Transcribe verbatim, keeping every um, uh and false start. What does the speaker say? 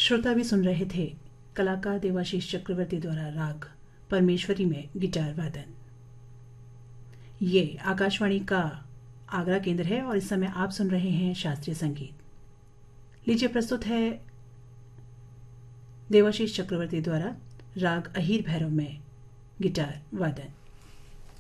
श्रोता भी सुन रहे थे कलाकार देवाशीष चक्रवर्ती द्वारा राग परमेश्वरी में गिटार वादन। ये आकाशवाणी का आगरा केंद्र है और इस समय आप सुन रहे हैं शास्त्रीय संगीत। लीजिए प्रस्तुत है देवाशीष चक्रवर्ती द्वारा राग अहीर भैरव में गिटार वादन।